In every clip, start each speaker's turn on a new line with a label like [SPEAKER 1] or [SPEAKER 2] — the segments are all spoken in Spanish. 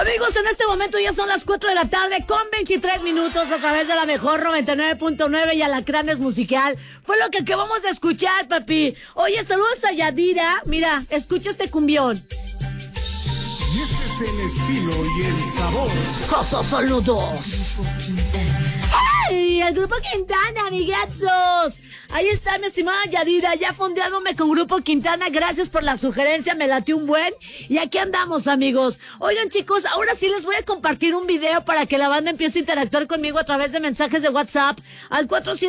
[SPEAKER 1] Amigos, en este momento ya son las 4 de la tarde con 23 minutos a través de la mejor 99.9 y Alacranes Musical. Fue lo que acabamos de escuchar, papi. Oye, saludos a Yadira. Mira, escucha este cumbión.
[SPEAKER 2] Y este es el estilo y el sabor.
[SPEAKER 1] Saludos. ¡Ay! El Grupo Quintana, amigazos. Ahí está mi estimada Yadira, ya fondeándome con Grupo Quintana. Gracias por la sugerencia, me late un buen. Y aquí andamos, amigos. Oigan, chicos, ahora sí les voy a compartir un video para que la banda empiece a interactuar conmigo a través de mensajes de WhatsApp al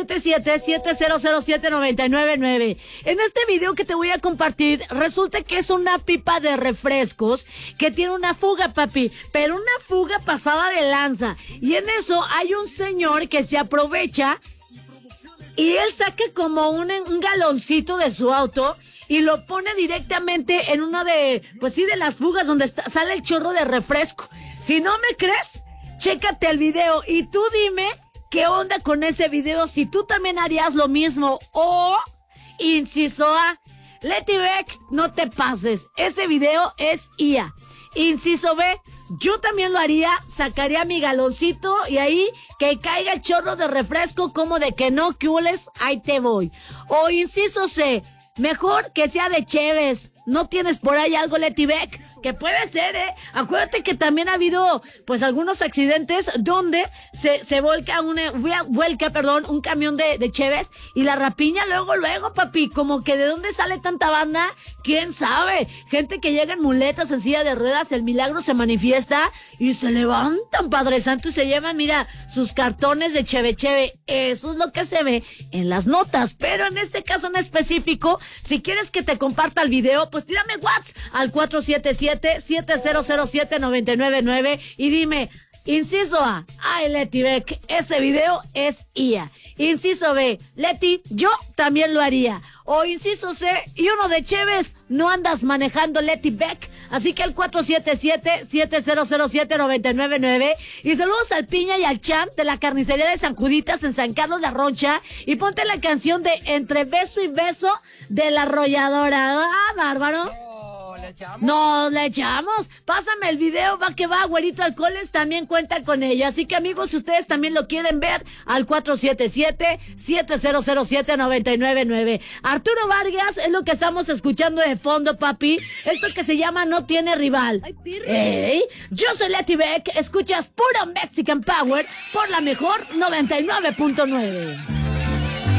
[SPEAKER 1] 477-7007-999. En este video que te voy a compartir, resulta que es una pipa de refrescos que tiene una fuga, papi, pero una fuga pasada de lanza. Y en eso hay un señor que se aprovecha y él saca como un galoncito de su auto y lo pone directamente en una de, pues sí, de las fugas donde sale el chorro de refresco. Si no me crees, chécate el video y tú dime qué onda con ese video, si tú también harías lo mismo. O, inciso A, Leti Beck, no te pases, ese video es IA. Inciso B, yo también lo haría, sacaría mi galoncito y ahí que caiga el chorro de refresco, como de que no, que hules, ahí te voy. O inciso C, mejor que sea de Cheves. ¿No tienes por ahí algo, Leti Beck? Que puede ser, ¿eh? Acuérdate que también ha habido, pues, algunos accidentes donde se vuelca un camión de Cheves y la rapiña luego, papi, como que de dónde sale tanta banda, quién sabe. Gente que llega en muletas, en silla de ruedas, el milagro se manifiesta y se levantan, Padre Santo, y se llevan, mira, sus cartones de Cheve. Eso es lo que se ve en las notas, pero en este caso en específico, si quieres que te comparta el video, pues tírame WhatsApp al 477-7007-999 y dime, inciso A, ay, Leti Beck, ese video es IA. Inciso B, Leti, yo también lo haría. O inciso C, y uno de Cheves, no andas manejando, Leti Beck. Así que el 477-7007-999. Y saludos al Piña y al Chan de la carnicería de San Juditas en San Carlos La Rocha. Y ponte la canción de Entre Beso y Beso de La Arrolladora. Ah, bárbaro. Nos le echamos. Pásame el video, va que va. Güerito Alcoholes también cuenta con ella. Así que, amigos, si ustedes también lo quieren ver, al 477-7007-999. Arturo Vargas es lo que estamos escuchando de fondo, papi. Esto que se llama No Tiene Rival. Hey, yo soy Leti Beck. Escuchas puro Mexican Power por la mejor 99.9.